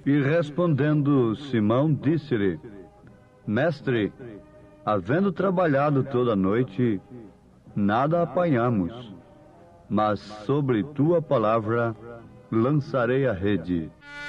E respondendo Simão, disse-lhe: Mestre, havendo trabalhado toda a noite, nada apanhamos, mas sobre tua palavra lançarei a rede.